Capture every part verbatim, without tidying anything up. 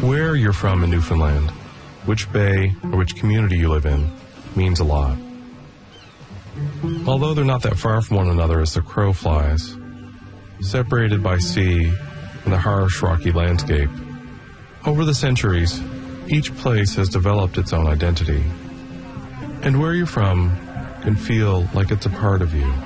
Where you're from in Newfoundland, which bay or which community you live in, means a lot. Although they're not that far from one another as the crow flies, separated by sea and the harsh, rocky landscape, over the centuries, each place has developed its own identity. And where you're from can feel like it's a part of you.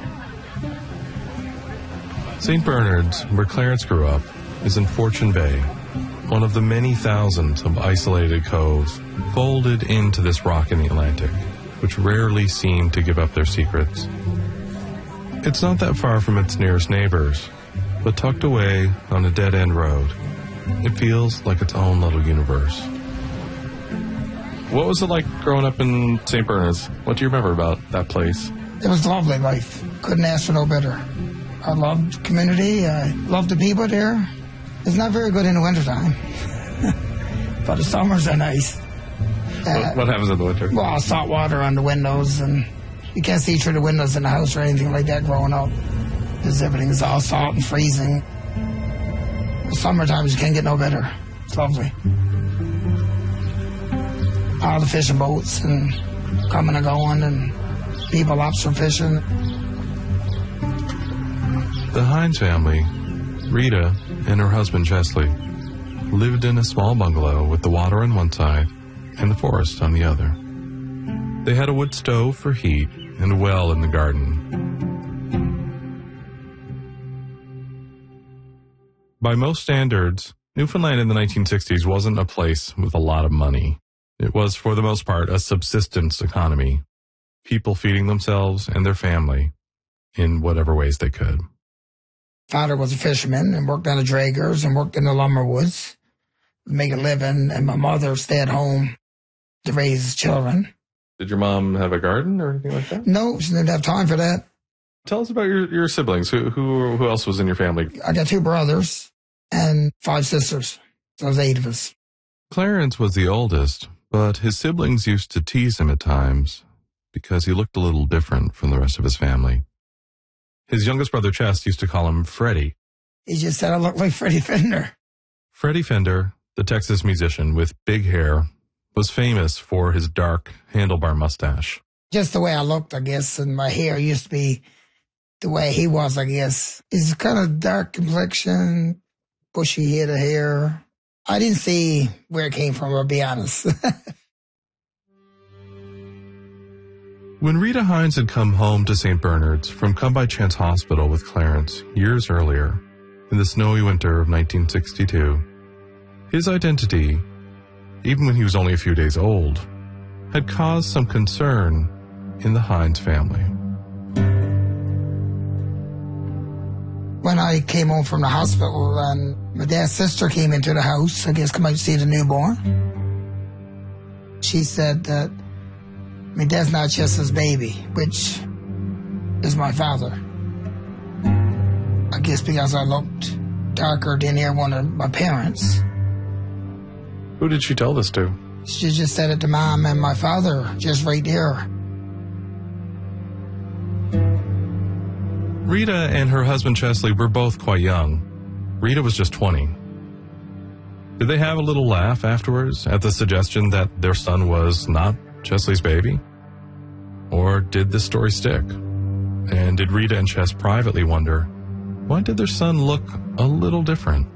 Saint Bernard's, where Clarence grew up, is in Fortune Bay, one of the many thousands of isolated coves folded into this rock in the Atlantic, which rarely seem to give up their secrets. It's not that far from its nearest neighbors, but tucked away on a dead-end road, it feels like its own little universe. What was it like growing up in Saint Bernard's? What do you remember about that place? It was a lovely life. Couldn't ask for no better. I loved the community. I loved the people there. It's not very good in the wintertime, but the summers are nice. What, uh, what happens in the winter? Well, salt water on the windows, and you can't see through the windows in the house or anything like that growing up, because everything is all salt and freezing. The summertime, you can't get no better. It's lovely. All the fishing boats and coming and going, and people lobster fishing. The Hines family, Rita and her husband Chesley, lived in a small bungalow with the water on one side and the forest on the other. They had a wood stove for heat and a well in the garden. By most standards, Newfoundland in the nineteen sixties wasn't a place with a lot of money. It was, for the most part, a subsistence economy, people feeding themselves and their family in whatever ways they could. Father was a fisherman and worked on the draggers and worked in the lumber woods, make a living, and my mother stayed home to raise children. Did your mom have a garden or anything like that? No, she didn't have time for that. Tell us about your, your siblings. Who, who who else was in your family? I got two brothers and five sisters. So there's eight of us. Clarence was the oldest, but his siblings used to tease him at times because he looked a little different from the rest of his family. His youngest brother, Chess, used to call him Freddie. He just said I looked like Freddie Fender. Freddie Fender, the Texas musician with big hair, was famous for his dark handlebar mustache. Just the way I looked, I guess, and my hair used to be the way he was, I guess. He's kind of dark complexion, bushy head of hair. I didn't see where it came from, I'll be honest. When Rita Hines had come home to Saint Bernard's from Come By Chance Hospital with Clarence years earlier, in the snowy winter of nineteen sixty-two, his identity, even when he was only a few days old, had caused some concern in the Hines family. When I came home from the hospital and my dad's sister came into the house, I guess come out to see the newborn, she said that my dad's not just his baby, which is my father. I guess because I looked darker than either one of my parents. Who did she tell this to? She just said it to Mom and my father, just right there. Rita and her husband Chesley were both quite young. Rita was just twenty. Did they have a little laugh afterwards at the suggestion that their son was not Chesley's baby? Or did this story stick? And did Rita and Chess privately wonder, why did their son look a little different?